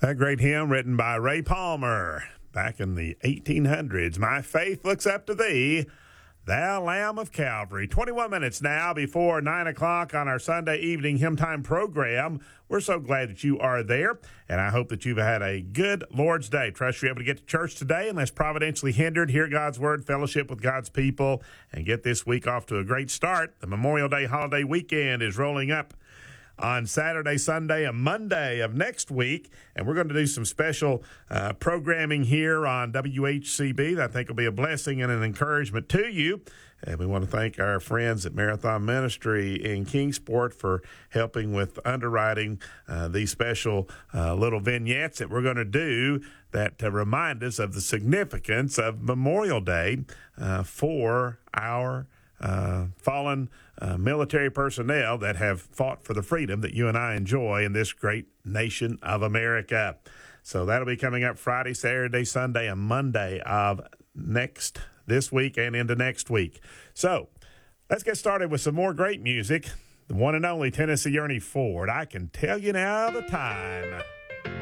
That great hymn written by Ray Palmer back in the 1800s. My faith looks up to thee, thou Lamb of Calvary. 21 minutes now before 9 o'clock on our Sunday evening Hymn Time program. We're so glad that you are there, and I hope that you've had a good Lord's Day. Trust you're able to get to church today unless providentially hindered. Hear God's Word, fellowship with God's people, and get this week off to a great start. The Memorial Day holiday weekend is rolling up on Saturday, Sunday, and Monday of next week. And we're going to do some special programming here on WHCB that I think will be a blessing and an encouragement to you. And we want to thank our friends at Marathon Ministry in Kingsport for helping with underwriting these special little vignettes that we're going to do that remind us of the significance of Memorial Day for our fallen military personnel that have fought for the freedom that you and I enjoy in this great nation of America. So that'll be coming up Friday, Saturday, Sunday, and Monday of this week and into next week. So let's get started with some more great music. The one and only Tennessee Ernie Ford. I can tell you now the time.